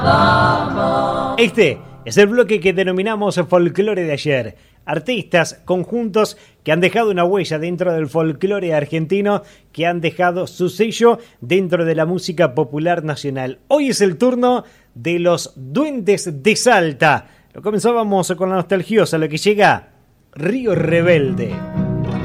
Este es el bloque que denominamos folclore de ayer. Artistas, conjuntos que han dejado una huella dentro del folclore argentino, que han dejado su sello dentro de la música popular nacional. Hoy es el turno de los Duendes de Salta. Lo comenzábamos con la nostalgiosa, lo que llega Río Rebelde.